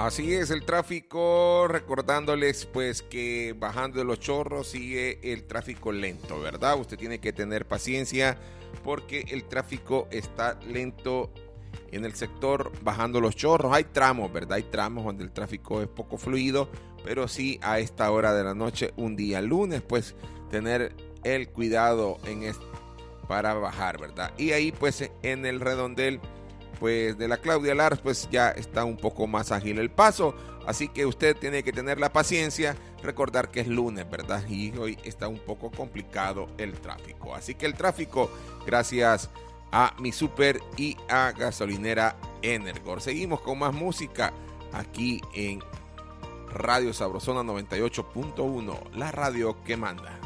así es el tráfico, recordándoles pues que bajando de los Chorros sigue el tráfico lento, ¿verdad? Usted tiene que tener paciencia porque el tráfico está lento en el sector bajando los Chorros. Hay tramos, ¿verdad? Hay tramos donde el tráfico es poco fluido, pero sí a esta hora de la noche, un día lunes, pues tener el cuidado para bajar, ¿verdad? Y ahí pues en el redondel pues de la Claudia Lars pues ya está un poco más ágil el paso, así que usted tiene que tener la paciencia, recordar que es lunes, ¿verdad? Y hoy está un poco complicado el tráfico, así que el tráfico gracias a Mi Super y a Gasolinera Energor. Seguimos con más música aquí en Radio Sabrosona 98.1, la radio que manda.